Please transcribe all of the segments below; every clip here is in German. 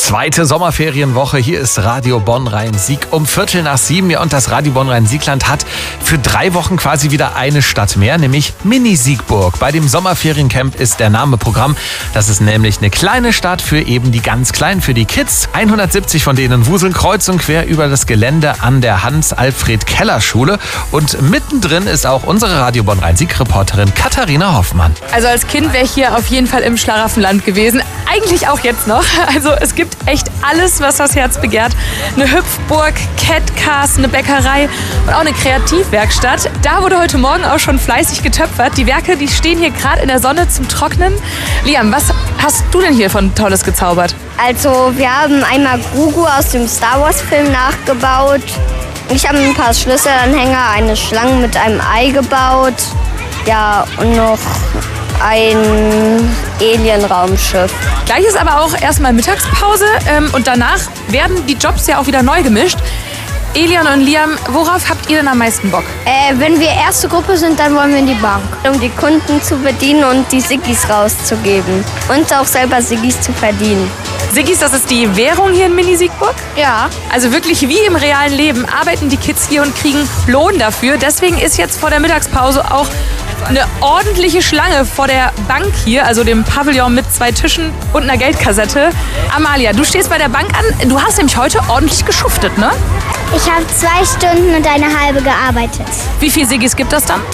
Zweite Sommerferienwoche. Hier ist Radio Bonn-Rhein-Sieg um 6:45. Ja, und das Radio Bonn-Rhein-Siegland hat für 3 Wochen quasi wieder eine Stadt mehr, nämlich Mini-Siegburg. Bei dem Sommerferiencamp ist der Name Programm. Das ist nämlich eine kleine Stadt für eben die ganz Kleinen, für die Kids. 170 von denen wuseln kreuz und quer über das Gelände an der Hans-Alfred-Keller-Schule. Und mittendrin ist auch unsere Radio Bonn-Rhein-Sieg-Reporterin Katharina Hoffmann. Also als Kind wäre ich hier auf jeden Fall im Schlaraffenland gewesen. Eigentlich auch jetzt noch. Also es gibt echt alles, was das Herz begehrt. Eine Hüpfburg, Catcast, eine Bäckerei und auch eine Kreativwerkstatt. Da wurde heute Morgen auch schon fleißig getöpfert. Die Werke, die stehen hier gerade in der Sonne zum Trocknen. Liam, was hast du denn hier von Tolles gezaubert? Also wir haben einmal Grogu aus dem Star Wars Film nachgebaut. Ich habe ein paar Schlüsselanhänger, eine Schlange mit einem Ei gebaut. Ja, und noch ein Alien-Raumschiff. Gleich ist aber auch erstmal Mittagspause und danach werden die Jobs ja auch wieder neu gemischt. Elian und Liam, worauf habt ihr denn am meisten Bock? Wenn wir erste Gruppe sind, dann wollen wir in die Bank, um die Kunden zu bedienen und die Siggis rauszugeben. Und auch selber Siggis zu verdienen. Siggis, das ist die Währung hier in Mini-Siegburg? Ja. Also wirklich wie im realen Leben arbeiten die Kids hier und kriegen Lohn dafür. Deswegen ist jetzt vor der Mittagspause auch eine ordentliche Schlange vor der Bank hier, also dem Pavillon mit 2 Tischen und einer Geldkassette. Amalia, du stehst bei der Bank an. Du hast nämlich heute ordentlich geschuftet, ne? Ich habe 2 Stunden und eine halbe gearbeitet. Wie viele Siggis gibt das dann?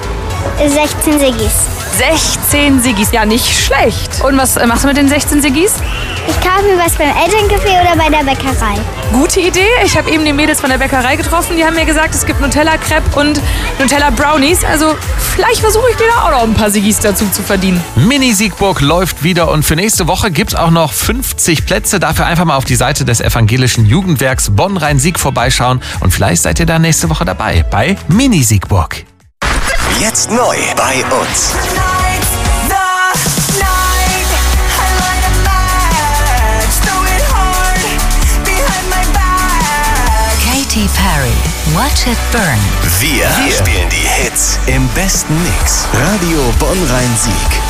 16 Siggis. 16 Siggis, ja nicht schlecht. Und was machst du mit den 16 Siggis? Ich kaufe mir was beim Elterncafé oder bei der Bäckerei. Gute Idee. Ich habe eben die Mädels von der Bäckerei getroffen. Die haben mir gesagt, es gibt Nutella-Crepe und Nutella-Brownies. Also vielleicht versuche ich dir da auch noch ein paar Siggis dazu zu verdienen. Mini-Siegburg läuft wieder und für nächste Woche gibt es auch noch 50 Plätze. Dafür einfach mal auf die Seite des evangelischen Jugendwerks Bonn-Rhein-Sieg vorbeischauen. Und vielleicht seid ihr da nächste Woche dabei bei Mini-Siegburg. Jetzt neu bei uns. Katy Perry, Watch It Burn. Wir spielen die Hits im besten Mix. Radio Bonn-Rhein-Sieg.